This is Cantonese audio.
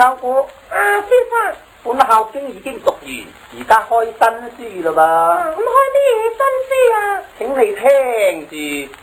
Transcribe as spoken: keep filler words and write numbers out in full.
三姑， 啊，先生， 本校經已經讀完，而家開新書嘞噃。 咁開啲嘢新書啊？ 請你聽住。